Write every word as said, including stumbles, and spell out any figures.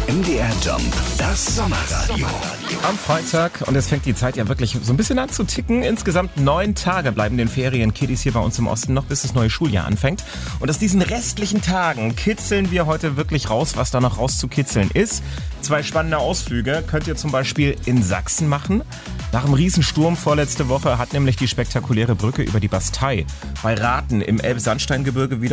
M D R Jump, das Sommerradio. Am Freitag, und es fängt die Zeit ja wirklich so ein bisschen an zu ticken. Insgesamt neun Tage bleiben den Ferienkiddies hier bei uns im Osten noch, bis das neue Schuljahr anfängt. Und aus diesen restlichen Tagen kitzeln wir heute wirklich raus, was da noch rauszukitzeln ist. Zwei spannende Ausflüge könnt ihr zum Beispiel in Sachsen machen. Nach einem Riesensturm vorletzte Woche hat nämlich die spektakuläre Brücke über die Bastei bei Rathen im Elbsandsteingebirge wieder